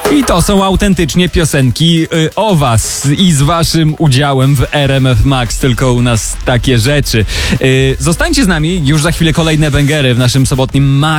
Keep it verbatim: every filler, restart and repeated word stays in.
I to są autentycznie piosenki y, o was i z waszym udziałem w R M F Max, tylko u nas takie rzeczy. Y, zostańcie z nami, już za chwilę kolejne bęgery w naszym sobotnim Max.